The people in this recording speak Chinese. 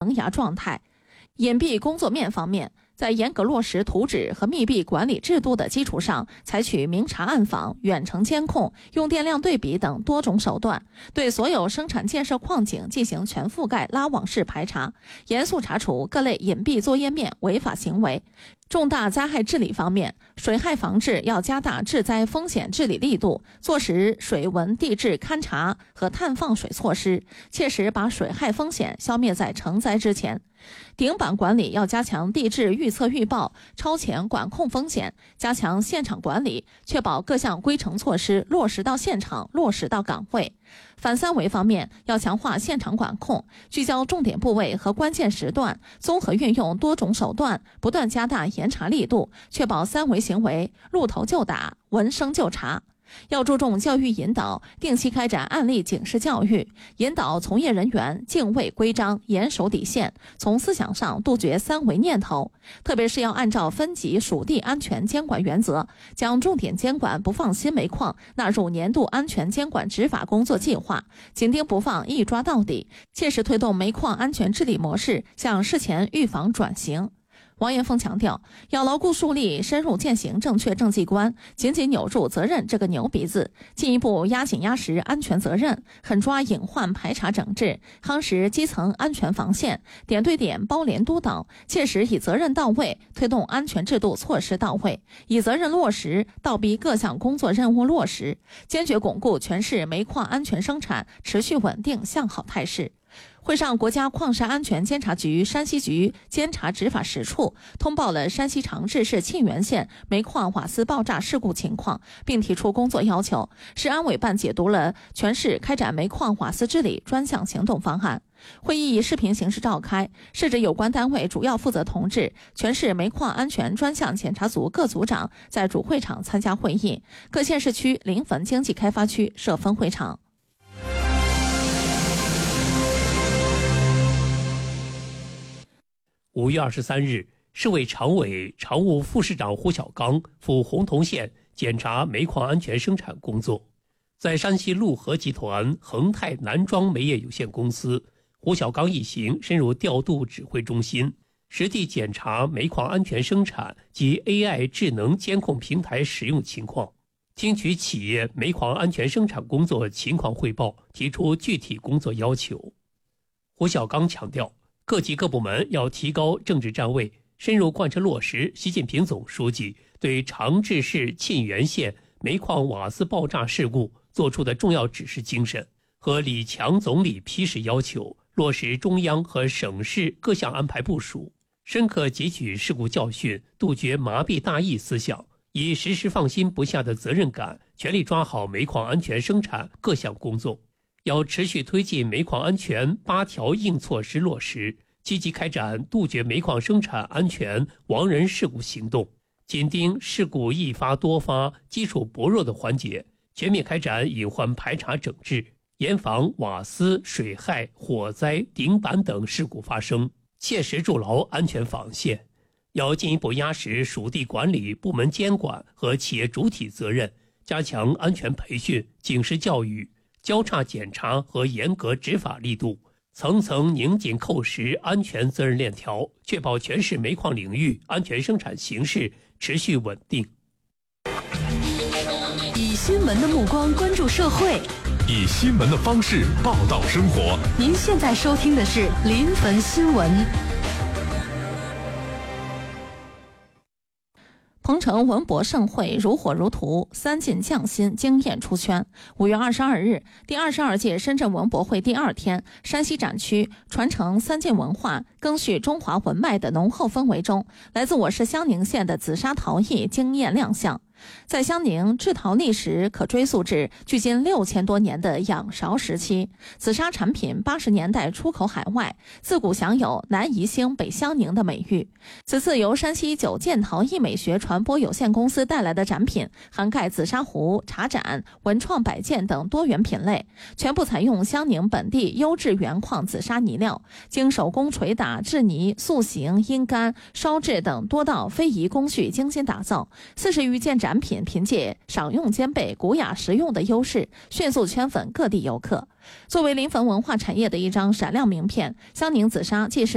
萌芽状态。隐蔽工作面方面，在严格落实图纸和密闭管理制度的基础上，采取明察暗访、远程监控、用电量对比等多种手段，对所有生产建设矿井进行全覆盖拉网式排查，严肃查处各类隐蔽作业面违法行为。重大灾害治理方面，水害防治要加大治灾风险治理力度，做实水文地质勘察和探放水措施，切实把水害风险消灭在成灾之前。顶板管理要加强地质预测预报、超前管控风险，加强现场管理，确保各项规程措施落实到现场、落实到岗位。反三违方面，要强化现场管控，聚焦重点部位和关键时段，综合运用多种手段，不断加大严查力度，确保三违行为露头就打、闻声就查。要注重教育引导，定期开展案例警示教育，引导从业人员敬畏规章、严守底线，从思想上杜绝三违念头。特别是要按照分级属地安全监管原则，将重点监管不放新煤矿纳入年度安全监管执法工作计划，紧盯不放，一抓到底，切实推动煤矿安全治理模式向事前预防转型。王岩峰强调，要牢固树立深入践行正确政绩观，紧紧扭住责任这个牛鼻子，进一步压紧压实安全责任，狠抓隐患排查整治，夯实基层安全防线，点对点包联督导，切实以责任到位，推动安全制度措施到位，以责任落实，倒逼各项工作任务落实，坚决巩固全市煤矿安全生产持续稳定向好态势。会上，国家矿山安全监察局山西局监察执法实处通报了山西长治市沁源县煤矿瓦斯爆炸事故情况，并提出工作要求。市安委办解读了全市开展煤矿瓦斯治理专项行动方案。会议以视频形式召开，市指有关单位主要负责同志、全市煤矿安全专项检查组各组长在主会场参加会议，各县市区临汾经济开发区设分会场。 5月23日，市委常委、常务副市长胡小刚赴洪洞县检查煤矿安全生产工作。在山西陆河集团恒泰南庄煤业有限公司，胡小刚一行深入调度指挥中心，实地检查煤矿安全生产及 AI 智能监控平台使用情况，听取企业煤矿安全生产工作情况汇报，提出具体工作要求。胡小刚强调，各级各部门要提高政治站位，深入贯彻落实习近平总书记对长治市沁源县煤矿瓦斯爆炸事故作出的重要指示精神和李强总理批示要求，落实中央和省市各项安排部署，深刻汲取事故教训，杜绝麻痹大意思想，以时时放心不下的责任感，全力抓好煤矿安全生产各项工作。要持续推进煤矿安全8条硬措施落实，积极开展杜绝煤矿生产安全亡人事故行动，紧盯事故易发多发、基础薄弱的环节，全面开展隐患排查整治，严防瓦斯、水害、火灾、顶板等事故发生，切实筑牢安全防线。要进一步压实属地管理、部门监管和企业主体责任，加强安全培训、警示教育、交叉检查和严格执法力度，层层拧紧扣实安全责任链条，确保全市煤矿领域安全生产形势持续稳定。 以新闻的目光关注社会， 以新闻的方式报道生活。 您现在收听的是临汾新闻。 鹏城文博盛会如火如荼，3进匠心惊艳出圈。5月22日，第22届深圳文博会第2天，山西展区传承3晋文化、赓续中华文脉的浓厚氛围中，来自我市襄宁县的紫砂陶艺惊艳亮相。在襄宁，制陶历史可追溯至距今6000多年的仰韶时期，紫砂产品80年代出口海外，自古享有南宜兴北襄宁的美誉。此次由山西九件陶艺美学传播有限公司带来的展品，涵盖紫砂壶、茶盏、文创摆件等多元品类，全部采用襄宁本地优质原矿紫砂泥料，经手工捶打、制泥、塑形、阴干、烧制等多道非遗工序精心打造。40余件展品凭借赏用兼备、古雅实用的优势，迅速圈粉各地游客。作为临汾文化产业的一张闪亮名片，襄宁紫砂既是